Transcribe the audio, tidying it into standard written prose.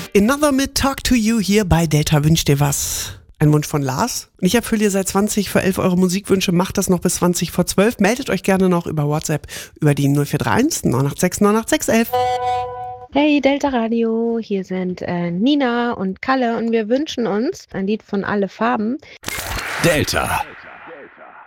Another mit Talk to You hier bei Delta wünscht dir was. Ein Wunsch von Lars. Und ich erfülle ihr seit 20 vor 11 eure Musikwünsche. Macht das noch bis 20 vor 12. Meldet euch gerne noch über WhatsApp über die 0431 986 986 11. Hey Delta Radio, hier sind Nina und Kalle und wir wünschen uns ein Lied von Alle Farben. Delta.